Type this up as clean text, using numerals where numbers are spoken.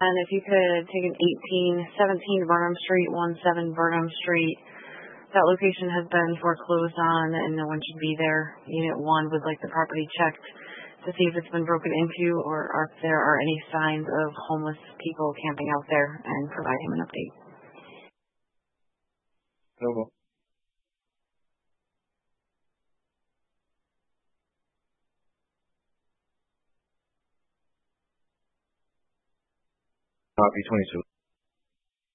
And if you could take an 1817 Burnham Street, 17 Burnham Street. That location has been foreclosed on and no one should be there. Unit 1 would like the property checked to see if it's been broken into or if there are any signs of homeless people camping out there and provide him an update. Noble. Copy 22.